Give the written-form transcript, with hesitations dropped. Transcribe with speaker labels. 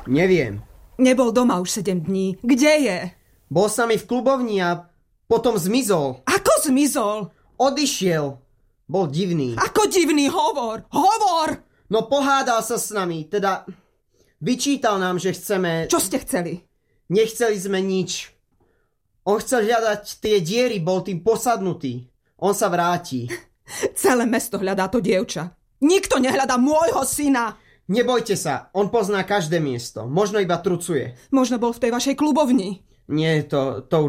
Speaker 1: Neviem.
Speaker 2: Nebol doma už 7 dní. Kde je?
Speaker 1: Bol s nami v klubovni a potom zmizol.
Speaker 2: Ako zmizol?
Speaker 1: Odišiel. Bol divný.
Speaker 2: Ako divný? Hovor! Hovor!
Speaker 1: No pohádal sa s nami, teda vyčítal nám, že chceme...
Speaker 2: Čo ste chceli?
Speaker 1: Nechceli sme nič. On chcel hľadať tie diery, bol tým posadnutý. On sa vráti.
Speaker 2: Celé mesto hľadá to dievča. Nikto nehľadá môjho syna.
Speaker 1: Nebojte sa, on pozná každé miesto. Možno iba trucuje.
Speaker 2: Možno bol v tej vašej klubovni.
Speaker 1: Nie, to